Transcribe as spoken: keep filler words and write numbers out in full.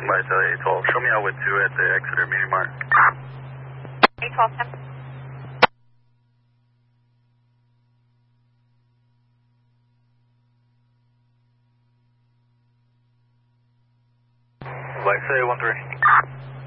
by to eight twelve. Show me out with two at the Exeter Media Mart. eight twelve, ten. Like say one three.